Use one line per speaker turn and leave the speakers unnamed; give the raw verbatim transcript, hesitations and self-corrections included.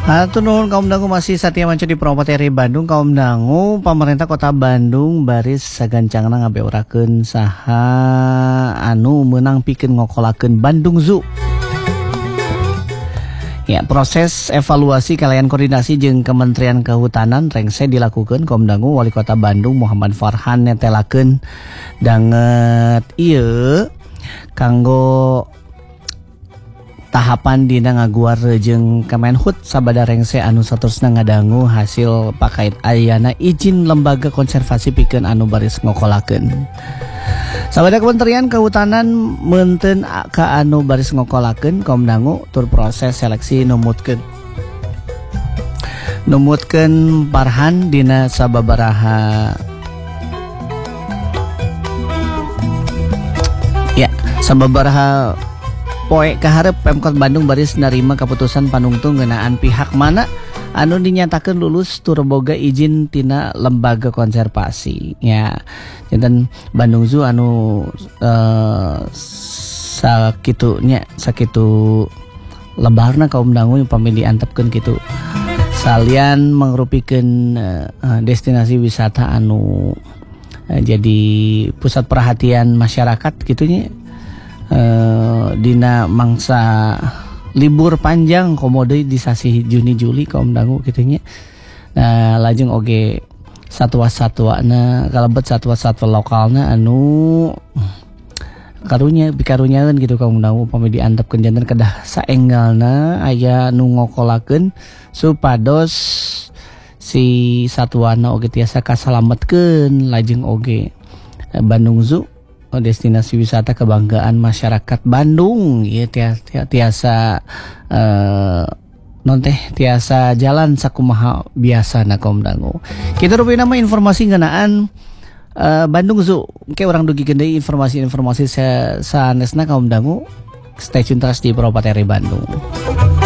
Hatur nuhun kaum dangu masih Satya Manco di Properti Bandung. Kaum dangu pemerintah Kota Bandung baris sagancangna ngabeorakeun saha anu meunang pikeun ngokolakeun Bandung Zoo. Ya, proses evaluasi kalian koordinasi jeung Kementerian Kehutanan rengse dilakukan kaum dangu Wali Kota Bandung Muhammad Farhan netelakeun danget ieu kanggo tahapan dina ngaguar jeung Kemenhut sabada rengse anu saterusna ngadangu hasil pakait ayana izin lembaga konservasi pikeun anu baris ngokolakeun. Sabada Kementerian Kehutanan meunteun ka anu baris ngokolakeun kaum dangu tur proses seleksi numutkeun numutkeun Farhan dina sababaraha ya sababaraha poe kaharep Pemkot Bandung baris narima keputusan panungtung ngeunaan pihak mana anu dinyatakan lulus tur boga izin tina lembaga konservasi ya. Janten Bandung Zoo anu uh, sakitunya sakitu lebarna kaum dangu yang pamili antepkeun kitu salian mangrupikeun uh, destinasi wisata anu uh, jadi pusat perhatian masyarakat gitunya. Uh, dina mangsa libur panjang komode di sasi Juni Juli kaum dangu gitunya. Nah lajeng oge satwa-satwana kalebet satwa-satwa lokalna anu karunya bikarunyaeun gitu kaum dangu pami diantepkeun janten kedah saenggalna aya nu ngokolakeun supados si satwana oge tiasa kasalametkeun lajeng oge Bandung Zoo destinasi wisata kebanggaan masyarakat Bandung ya tiasa, tiasa uh, non teh tiasa jalan sakumaha biasa na kaum dangu. Kita rupi nama informasi ngeunaan uh, Bandung Zoo. Ke orang dugikeun deui informasi-informasi sanesna kaum dangu. Stay tune terus di Properti Bandung.